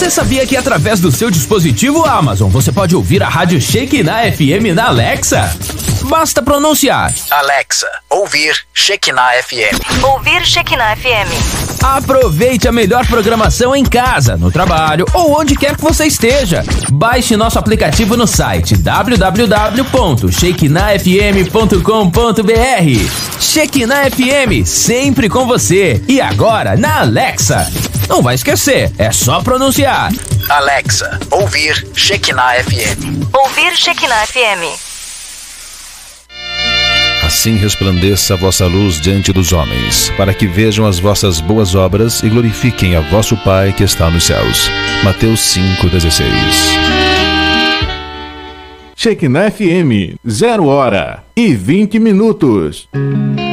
Você sabia que através do seu dispositivo Amazon você pode ouvir a rádio Shekinah FM na Alexa? Basta pronunciar: Alexa, ouvir Shekinah FM. Ouvir Shekinah FM. Aproveite a melhor programação em casa, no trabalho ou onde quer que você esteja. Baixe nosso aplicativo no site www.shekinahfm.com.br. Shekinah FM, sempre com você. E agora na Alexa. Não vai esquecer, é só pronunciar: Alexa, ouvir Shekinah FM. Ouvir Shekinah FM. Assim resplandeça a vossa luz diante dos homens, para que vejam as vossas boas obras e glorifiquem a vosso Pai que está nos céus. Mateus 5,16. Shekinah FM, 0h20.